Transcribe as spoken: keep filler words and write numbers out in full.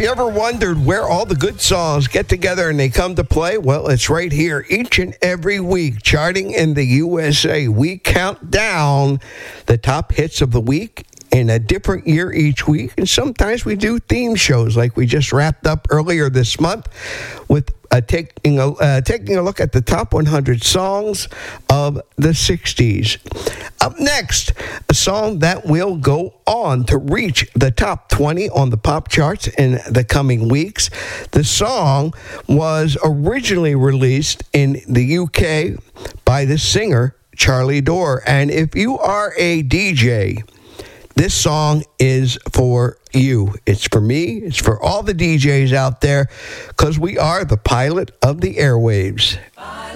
you ever wondered where all the good songs get together and they come to play, well, it's right here each and every week, charting in the U S A. We count down the top hits of the week in a different year each week, and sometimes we do theme shows like we just wrapped up earlier this month with uh, taking, a, uh, taking a look at the top one hundred songs of the sixties. Up next, a song that will go on to reach the top twenty on the pop charts in the coming weeks. The song was originally released in the U K by the singer Charlie Dore, and if you are a D J, this song is for you. It's for me. It's for all the D Js out there, because we are the pilot of the airwaves.